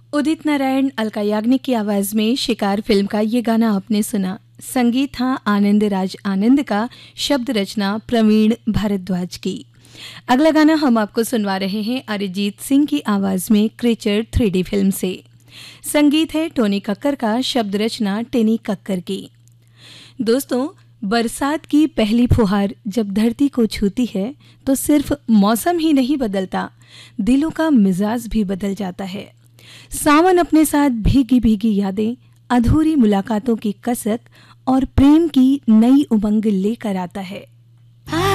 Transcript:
उदित नारायण, अलका याग्निक की आवाज में शिकार फिल्म का ये गाना आपने सुना। संगीत था आनंद राज आनंद का, शब्द रचना प्रवीण भारद्वाज की। अगला गाना हम आपको सुनवा रहे हैं अरिजीत सिंह की आवाज में क्रीचर 3D फिल्म से। संगीत है टोनी कक्कर का, शब्द रचना टेनी कक्कर की। दोस्तों, बरसात की पहली फुहार जब धरती को छूती है तो सिर्फ मौसम ही नहीं बदलता, दिलों का मिजाज भी बदल जाता है। सावन अपने साथ भीगी भीगी यादें, अधूरी मुलाकातों की कसक और प्रेम की नई उमंग लेकर आता है।